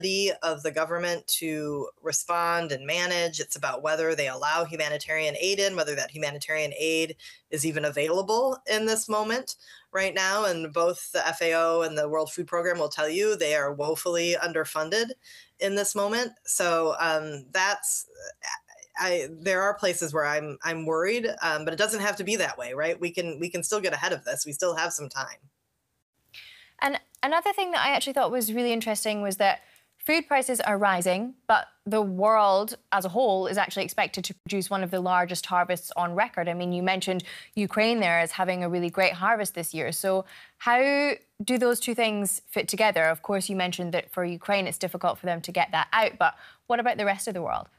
of the government to respond and manage. It's about whether they allow humanitarian aid in, whether that humanitarian aid is even available in this moment right now. And both the FAO and the World Food Program will tell you they are woefully underfunded in this moment. So there are places where I'm worried, but it doesn't have to be that way, right? We can still get ahead of this. We still have some time. And another thing that I actually thought was really interesting was that food prices are rising, but the world as a whole is actually expected to produce one of the largest harvests on record. I mean, you mentioned Ukraine there as having a really great harvest this year. So how do those two things fit together? Of course, you mentioned that for Ukraine, it's difficult for them to get that out, but what about the rest of the world?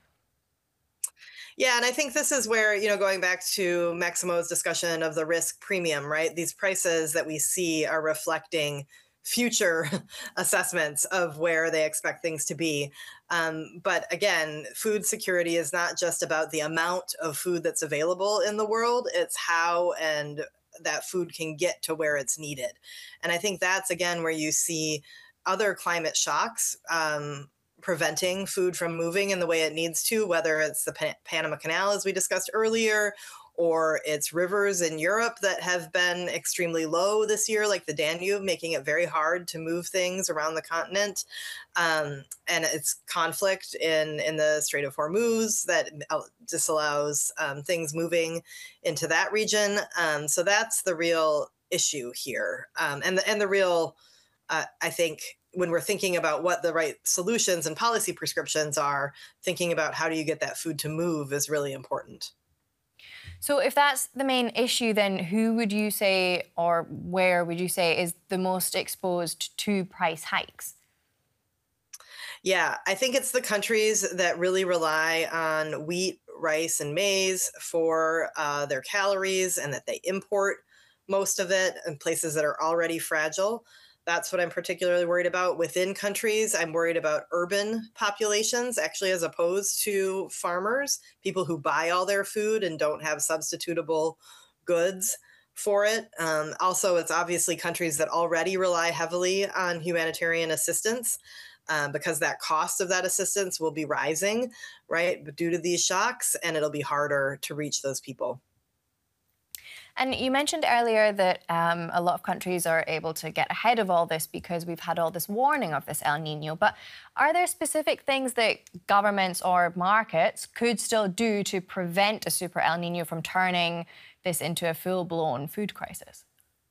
Yeah, and I think this is where, going back to Maximo's discussion of the risk premium, right? These prices that we see are reflecting future assessments of where they expect things to be. But again, food security is not just about the amount of food that's available in the world, it's how and that food can get to where it's needed. And I think that's, again, where you see other climate shocks preventing food from moving in the way it needs to, whether it's the Panama Canal, as we discussed earlier, or it's rivers in Europe that have been extremely low this year, like the Danube, making it very hard to move things around the continent. And it's conflict in the Strait of Hormuz that disallows things moving into that region. So that's the real issue here. And the real, I think, when we're thinking about what the right solutions and policy prescriptions are, thinking about how do you get that food to move is really important. So if that's the main issue, then who would you say, or where would you say, is the most exposed to price hikes? Yeah, I think it's the countries that really rely on wheat, rice, and maize for their calories, and that they import most of it in places that are already fragile. That's what I'm particularly worried about. Within countries, I'm worried about urban populations, actually, as opposed to farmers, people who buy all their food and don't have substitutable goods for it. Also, it's obviously countries that already rely heavily on humanitarian assistance, because that cost of that assistance will be rising, right, due to these shocks, and it'll be harder to reach those people. And you mentioned earlier that a lot of countries are able to get ahead of all this because we've had all this warning of this El Nino. But are there specific things that governments or markets could still do to prevent a super El Nino from turning this into a full-blown food crisis?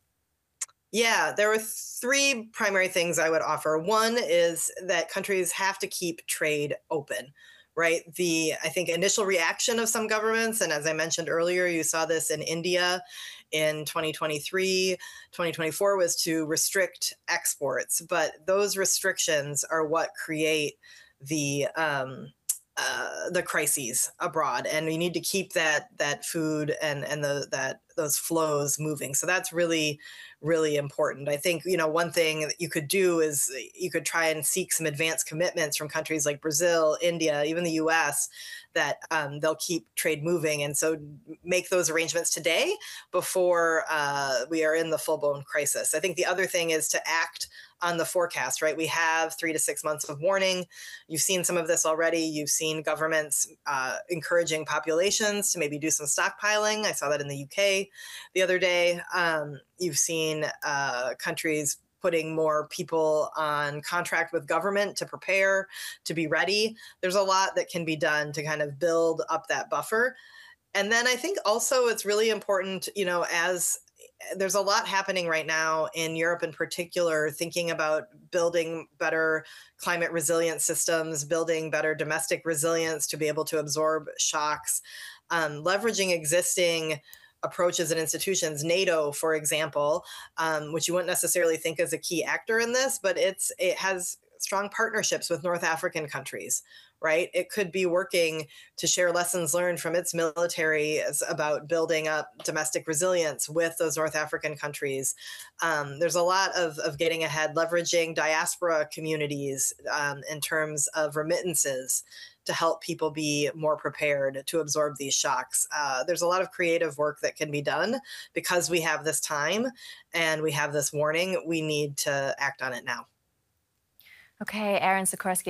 Yeah, there were three primary things I would offer. One is that countries have to keep trade open, right? I think, initial reaction of some governments, and as I mentioned earlier, you saw this in India in 2023, 2024, was to restrict exports. But those restrictions are what create the crises abroad, and we need to keep that food and those flows moving. So that's really, really important. I think, one thing that you could do is you could try and seek some advanced commitments from countries like Brazil, India, even the US, that they'll keep trade moving. And so make those arrangements today before we are in the full-blown crisis. I think the other thing is to act on the forecast, right? We have 3 to 6 months of warning. You've seen some of this already. You've seen governments encouraging populations to maybe do some stockpiling. I saw that in the UK the other day. You've seen countries putting more people on contract with government to prepare, to be ready. There's a lot that can be done to kind of build up that buffer. And then I think also it's really important, as there's a lot happening right now in Europe in particular, thinking about building better climate resilient systems, building better domestic resilience to be able to absorb shocks, leveraging existing approaches and institutions. NATO, for example, which you wouldn't necessarily think is a key actor in this, but it has strong partnerships with North African countries, right? It could be working to share lessons learned from its military about building up domestic resilience with those North African countries. There's a lot of getting ahead, leveraging diaspora communities in terms of remittances to help people be more prepared to absorb these shocks. There's a lot of creative work that can be done because we have this time and we have this warning. We need to act on it now. Okay, Erin Sikorsky.